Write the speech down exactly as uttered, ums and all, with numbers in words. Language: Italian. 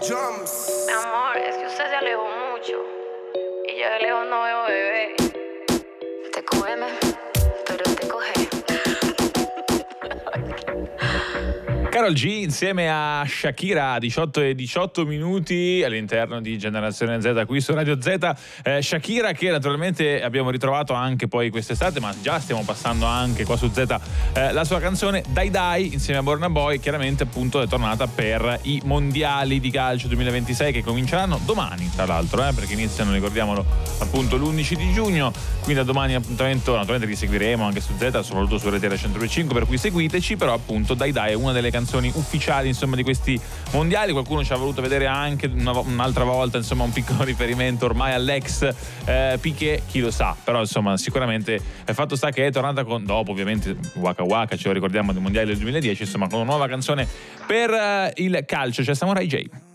Mi amor, es que usted se alejó mucho y yo de lejos no veo bebé. Te come, pero te coge. Karol G insieme a Shakira, diciotto e diciotto minuti all'interno di Generazione Z qui su Radio Z. eh, Shakira che naturalmente abbiamo ritrovato anche poi quest'estate, ma già stiamo passando anche qua su Z eh, la sua canzone Dai Dai insieme a Burna Boy. Chiaramente appunto è tornata per i mondiali di calcio duemilaventisei che cominceranno domani, tra l'altro, eh, perché iniziano, ricordiamolo, appunto l'undici di giugno, quindi da domani appuntamento naturalmente li seguiremo anche su Z, soprattutto su Rete centodue e cinque, per cui seguiteci. Però appunto Dai Dai è una delle canzoni ufficiali insomma di questi mondiali. Qualcuno ci ha voluto vedere anche una, un'altra volta insomma un piccolo riferimento ormai all'ex eh, Piqué, chi lo sa, però insomma sicuramente il fatto sta che è tornata con, dopo ovviamente Waka Waka, ce lo ricordiamo, dei mondiali del duemiladieci, insomma con una nuova canzone per uh, il calcio. C'è Samurai J.